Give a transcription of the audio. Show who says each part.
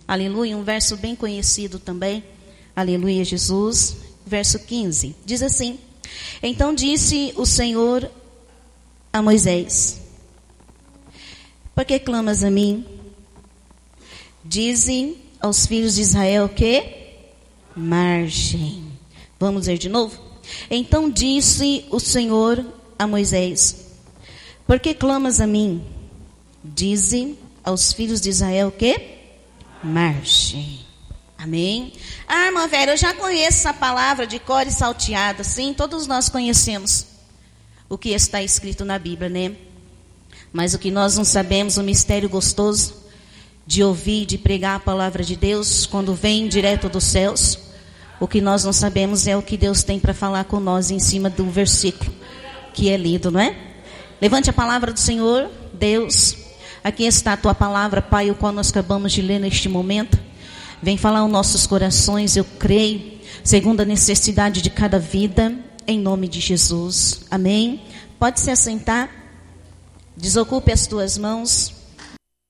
Speaker 1: Aleluia, um verso bem conhecido também. Aleluia, Jesus. Verso 15, diz assim: Então disse o Senhor a Moisés: Por que clamas a mim? Dize aos filhos de Israel que marchem. Vamos ler de novo? Então disse o Senhor a Moisés: Por que clamas a mim? Dize aos filhos de Israel que marchem. Amém? Ah, irmã Vera, eu já conheço essa palavra de cor e salteada. Sim, todos nós conhecemos o que está escrito na Bíblia, né? Mas o que nós não sabemos, o mistério gostoso de ouvir, de pregar a palavra de Deus, quando vem direto dos céus, o que nós não sabemos é o que Deus tem para falar com nós em cima do versículo que é lido, não é? Levante a palavra do Senhor. Deus, aqui está a tua palavra, Pai, o qual nós acabamos de ler neste momento. Vem falar aos nossos corações, eu creio, segundo a necessidade de cada vida, em nome de Jesus. Amém? Pode se assentar. Desocupe as tuas mãos.